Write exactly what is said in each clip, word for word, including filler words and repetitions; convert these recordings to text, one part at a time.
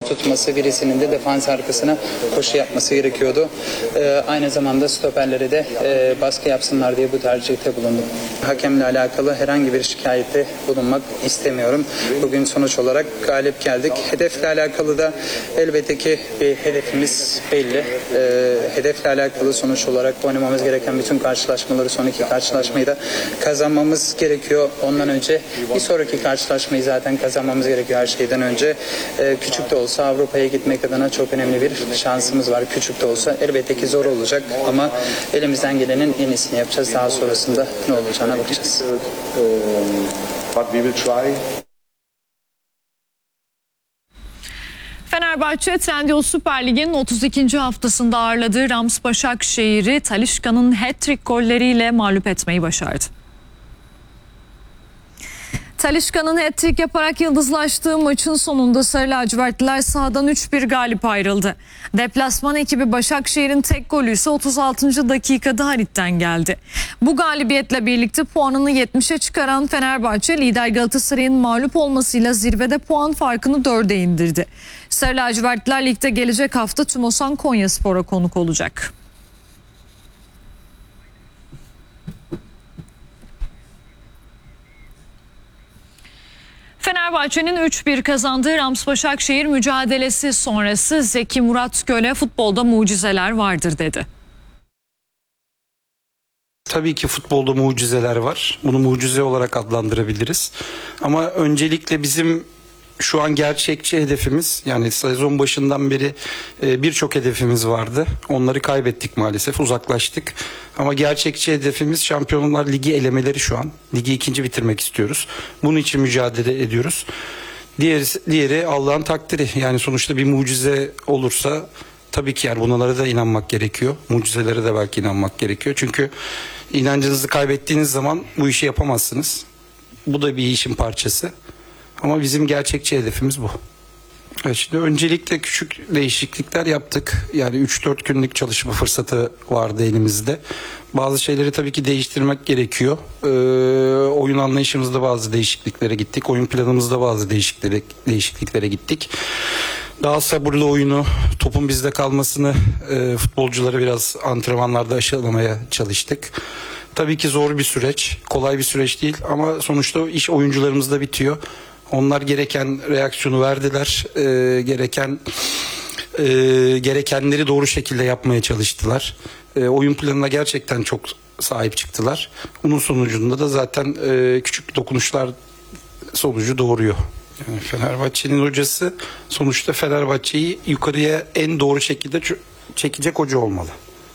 tutması, birisinin de defans arkasına koşu yapması gerekiyordu. Ee, aynı zamanda stoperlere de e, baskı yapsınlar diye bu tercihte bulundum. Hakemle alakalı herhangi bir şikayette bulunmak istemiyorum. Bugün sonuç olarak galip geldik. Hedefle alakalı da elbette ki bir hedefimiz belli. Ee, hedefle alakalı sonuç olarak oynamamız gereken bütün karşılaşmaları, son iki karşılaşmayı da kazanmamız gerekiyor. Ondan önce bir sonraki karşılaşmayı zaten kazanmamız gerekiyor her şeyden önce. Ee, küçük de olsa Avrupa'ya gitmek adına çok önemli bir şansımız var. Küçük de olsa elbette ki zor olacak ama elimizden gelenin en iyisini yapacağız. Daha sonrasında ne olacağına bakacağız. But we will try. Fenerbahçe Trendyol Süper Lig'in otuz ikinci haftasında ağırladığı Rams Başakşehir'i Talisca'nın hat-trick golleriyle mağlup etmeyi başardı. Talisca'nın hat-trick yaparak yıldızlaştığı maçın sonunda Sarı Lacivertliler sahadan üç bir galip ayrıldı. Deplasman ekibi Başakşehir'in tek golü ise otuz altıncı dakikada Halit'ten geldi. Bu galibiyetle birlikte puanını yetmişe çıkaran Fenerbahçe lider Galatasaray'ın mağlup olmasıyla zirvede puan farkını dörde indirdi. Sarı Lacivertliler ligde gelecek hafta Tümosan Konyaspor'a konuk olacak. Fenerbahçe'nin üç bir kazandığı Rams Başakşehir mücadelesi sonrası Zeki Murat Göle futbolda mucizeler vardır dedi. Tabii ki futbolda mucizeler var. Bunu mucize olarak adlandırabiliriz. Ama öncelikle bizim şu an gerçekçi hedefimiz, yani sezon başından beri e, birçok hedefimiz vardı. Onları kaybettik maalesef, uzaklaştık. Ama gerçekçi hedefimiz Şampiyonlar Ligi elemeleri şu an. Ligi ikinci bitirmek istiyoruz. Bunun için mücadele ediyoruz. Diğeri, diğeri Allah'ın takdiri. Yani sonuçta bir mucize olursa tabii ki yani bunlara da inanmak gerekiyor. Mucizelere de belki inanmak gerekiyor. Çünkü inancınızı kaybettiğiniz zaman bu işi yapamazsınız. Bu da bir işin parçası. Ama bizim gerçekçi hedefimiz bu. Evet, şimdi öncelikle küçük değişiklikler yaptık. Yani üç dört günlük çalışma fırsatı vardı elimizde. Bazı şeyleri tabii ki değiştirmek gerekiyor. Ee, oyun anlayışımızda bazı değişikliklere gittik. Oyun planımızda bazı değişikliklere, değişikliklere gittik. Daha sabırlı oyunu, topun bizde kalmasını e, futbolcuları biraz antrenmanlarda aşılamaya çalıştık. Tabii ki zor bir süreç, kolay bir süreç değil ama sonuçta iş oyuncularımızda bitiyor. Onlar gereken reaksiyonu verdiler, e, gereken e, gerekenleri doğru şekilde yapmaya çalıştılar. E, oyun planına gerçekten çok sahip çıktılar. Bunun sonucunda da zaten e, küçük dokunuşlar sonucu doğuruyor. Yani Fenerbahçe'nin hocası sonuçta Fenerbahçe'yi yukarıya en doğru şekilde çekecek hoca olmalı.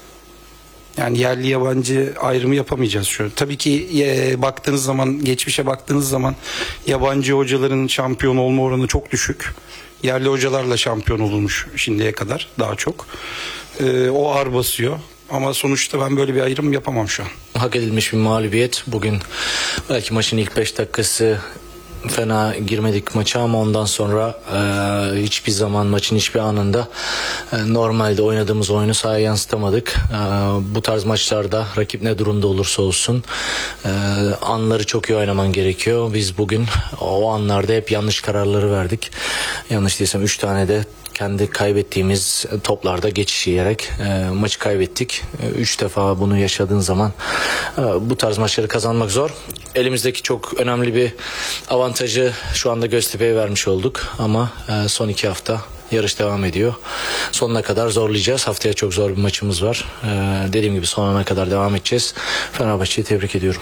Yani yerli yabancı ayrımı yapamayacağız şu an. Tabii ki e, baktığınız zaman, geçmişe baktığınız zaman yabancı hocaların şampiyon olma oranı çok düşük. Yerli hocalarla şampiyon olunmuş şimdiye kadar daha çok. E, o ağır basıyor. Ama sonuçta ben böyle bir ayrım yapamam şu an. Hak edilmiş bir mağlubiyet. Bugün belki maçın ilk beş dakikası fena girmedik maça ama ondan sonra e, hiçbir zaman maçın hiçbir anında e, normalde oynadığımız oyunu sahaya yansıtamadık. E, bu tarz maçlarda rakip ne durumda olursa olsun e, anları çok iyi oynaman gerekiyor. Biz bugün o anlarda hep yanlış kararları verdik. Yanlış değilsem üç tane de kendi kaybettiğimiz toplarda geçiş yiyerek e, maçı kaybettik. E, üç defa bunu yaşadığın zaman e, bu tarz maçları kazanmak zor. Elimizdeki çok önemli bir avantajı şu anda Göztepe'ye vermiş olduk. Ama e, son iki hafta yarış devam ediyor. Sonuna kadar zorlayacağız. Haftaya çok zor bir maçımız var. E, dediğim gibi sonuna kadar devam edeceğiz. Fenerbahçe'yi tebrik ediyorum.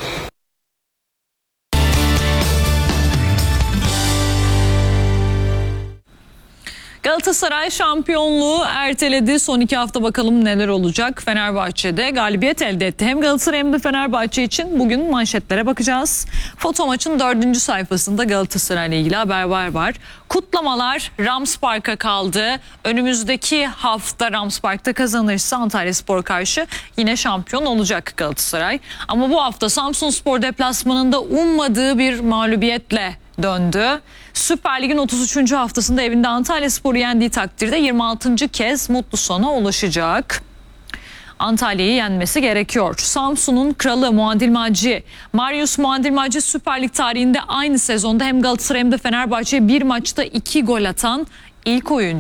Galatasaray şampiyonluğu erteledi. Son iki hafta bakalım neler olacak. Fenerbahçe'de galibiyet elde etti. Hem Galatasaray hem de Fenerbahçe için bugün manşetlere bakacağız. Foto maçın dördüncü sayfasında Galatasaray ile ilgili haberler var. Kutlamalar Rams Park'a kaldı. Önümüzdeki hafta Rams Park'ta kazanırsa Antalyaspor karşı yine şampiyon olacak Galatasaray. Ama bu hafta Samsunspor deplasmanında ummadığı bir mağlubiyetle döndü. Süper Lig'in otuz üçüncü haftasında evinde Antalyaspor'u yendiği takdirde yirmi altıncı kez mutlu sona ulaşacak. Antalya'yı yenmesi gerekiyor. Samsun'un kralı Muadil Marius Muadil Süper Lig tarihinde aynı sezonda hem Galatasaray hem de Fenerbahçe'ye bir maçta iki gol atan ilk oyuncu.